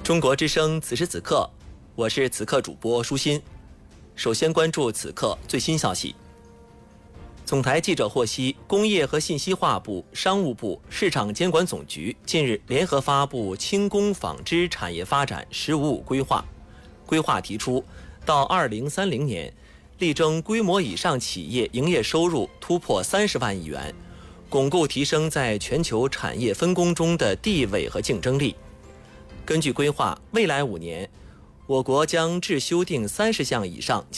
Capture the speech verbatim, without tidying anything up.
中国之声此时此刻，我是此刻主播舒心。首先关注此刻最新消息。总台记者获悉，工业和信息化部、商务部、市场监管总局近日联合发布轻工纺织产业发展“十五五”规划。规划提出，到二零三零年，力争规模以上企业营业收入突破三十万亿元，巩固提升在全球产业分工中的地位和竞争力。根据规划，未来五年，我国将制修订三十项以上